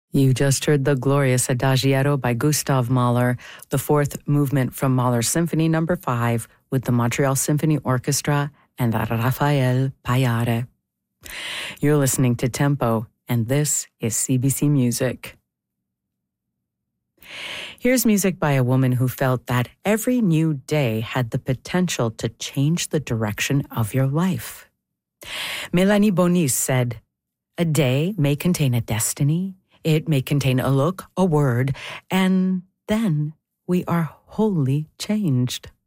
You just heard the glorious Adagietto by Gustav Mahler, the fourth movement from Mahler's Symphony No. 5 with the Montreal Symphony Orchestra and Rafael Payare. You're listening to Tempo, and this is CBC Music. Here's music by a woman who felt that every new day had the potential to change the direction of your life. Mélanie Bonis said, "A day may contain a destiny. It may contain a look, a word, and then we are wholly changed."